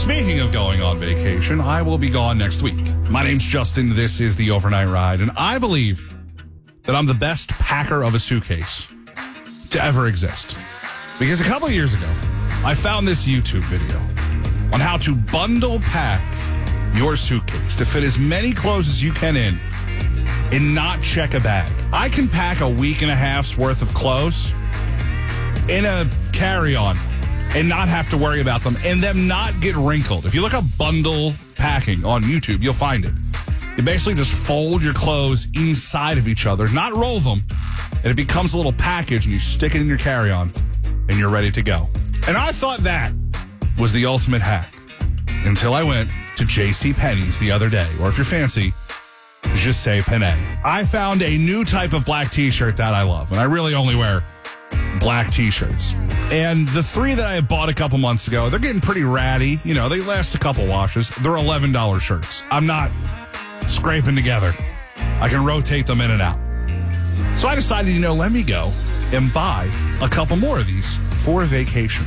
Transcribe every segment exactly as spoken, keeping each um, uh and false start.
Speaking of going on vacation, I will be gone next week. My name's Justin. This is the Overnight Ride, and I believe that I'm the best packer of a suitcase to ever exist. Because a couple of years ago, I found this YouTube video on how to bundle pack your suitcase to fit as many clothes as you can in and not check a bag. I can pack a week and a half's worth of clothes in a carry-on and not have to worry about them and them not get wrinkled. If you look up bundle packing on YouTube, you'll find it. You basically just fold your clothes inside of each other, not roll them, and it becomes a little package, and you stick it in your carry-on, and you're ready to go. And I thought that was the ultimate hack until I went to JCPenney's the other day, or if you're fancy, just say Penne. I found a new type of black t-shirt that I love, and I really only wear black t-shirts. And the three that I bought a couple months ago, they're getting pretty ratty. You know, they last a couple washes. They're eleven dollars shirts. I'm not scraping together. I can rotate them in and out. So I decided, you know, let me go and buy a couple more of these for a vacation.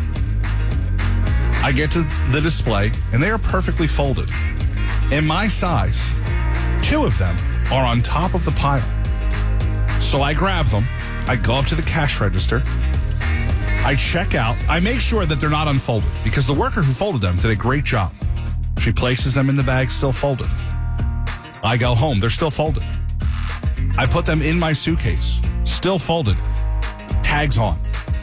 I get to the display, and they are perfectly folded. In my size, two of them are on top of the pile. So I grab them. I go up to the cash register. I check out. I make sure that they're not unfolded because the worker who folded them did a great job. She places them in the bag still folded. I go home. They're still folded. I put them in my suitcase, still folded, tags on.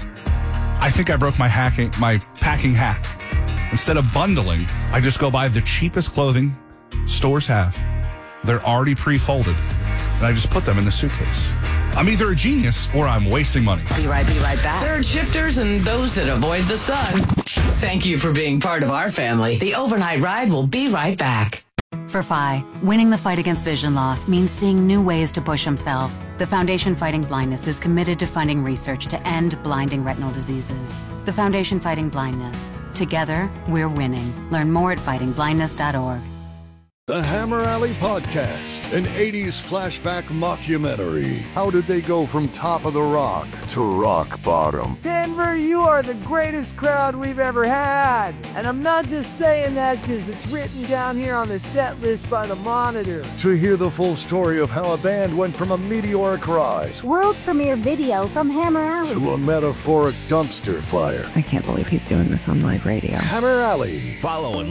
I think I broke my hacking, my packing hack. Instead of bundling, I just go buy the cheapest clothing stores have. They're already pre-folded, and I just put them in the suitcase. I'm either a genius or I'm wasting money. Be right, be right back. Third shifters and those that avoid the sun. Thank you for being part of our family. The Overnight Ride will be right back. For F I, winning the fight against vision loss means seeing new ways to push himself. The Foundation Fighting Blindness is committed to funding research to end blinding retinal diseases. The Foundation Fighting Blindness. Together, we're winning. Learn more at fighting blindness dot org. The Hammer Alley Podcast, an eighties flashback mockumentary. How did they go from top of the rock to rock bottom? Denver, you are the greatest crowd we've ever had. And I'm not just saying that because it's written down here on the set list by the Monitor. To hear the full story of how a band went from a meteoric rise world premiere video from Hammer Alley to a metaphoric dumpster fire. I can't believe he's doing this on live radio. Hammer Alley. Follow and